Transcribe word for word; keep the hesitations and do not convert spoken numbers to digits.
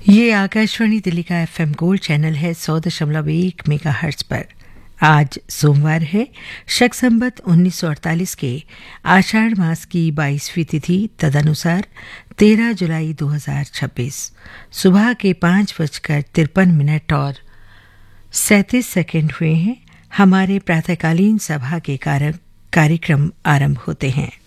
ये आकाशवाणी दिल्ली का FM gold channel है सौ दशमलव एक मेगा हर्ट्ज पर। आज सोमवार है, शक संबत उन्नीस सौ अड़तालीस के आषाढ़ मास की बाईसवीं तिथि, तदनुसार तेरह जुलाई दो हज़ार छब्बीस। सुबह के पाँच बजकर तिरपन मिनट और सैंतीस सेकंड हुए हैं। हमारे प्रातःकालीन सभा के कार्यक्रम आरंभ होते हैं।